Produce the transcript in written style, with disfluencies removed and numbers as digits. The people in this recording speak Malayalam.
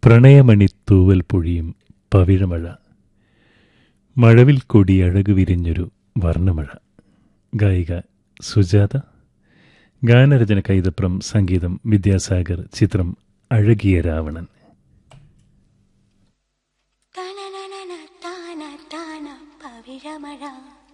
പ്രണയമണി തൂവൽ പൊഴിയും പവിഴമഴ, മഴവിൽ കൊടി അഴകു വിരിഞ്ഞൊരു വർണ്ണമഴ. ഗായിക സുജാത. ഗാനരചന കൈതപ്രം, സംഗീതം വിദ്യാസാഗർ. ചിത്രം അഴകിയ രാവണൻ. പവിഴമഴ